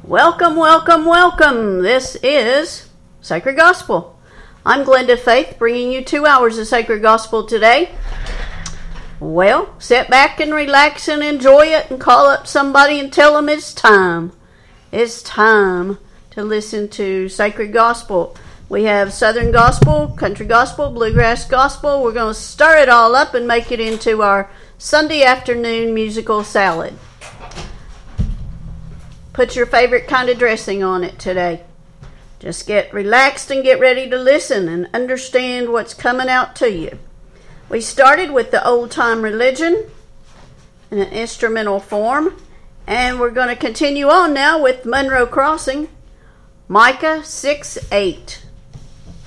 Welcome, welcome, welcome. This is Sacred Gospel. I'm Glenda Faith, bringing you 2 hours of Sacred Gospel today. Well, sit back and relax and enjoy it and call up somebody and tell them it's time. It's time to listen to Sacred Gospel. We have Southern Gospel, Country Gospel, Bluegrass Gospel. We're going to stir it all up and make it into our Sunday afternoon musical salad. Put your favorite kind of dressing on it today. Just get relaxed and get ready to listen and understand what's coming out to you. We started with the Old Time Religion in an instrumental form, and we're going to continue on now with Monroe Crossing, Micah 6:8.